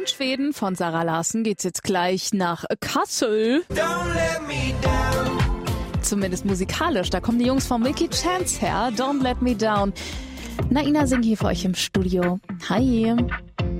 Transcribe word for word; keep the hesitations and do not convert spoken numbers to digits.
Von Schweden, von Sarah Larsson, geht's jetzt gleich nach Kassel. Don't let me down. Zumindest musikalisch, da kommen die Jungs von Milky Chance her. Don't Let Me Down. Naina Singh hier für euch im Studio. Hi.